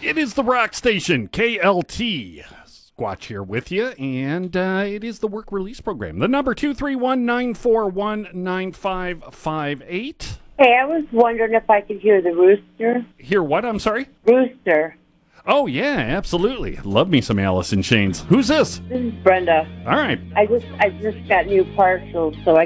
It is the rock station, KLT. Squatch here with you, and it is the work release program. The number 231-941-9558. Hey, I was wondering if I could hear the rooster. Hear what? I'm sorry? Rooster. Oh, yeah, absolutely. Love me some Alice in Chains. Who's this? This is Brenda. All right. I just got new parcels, so I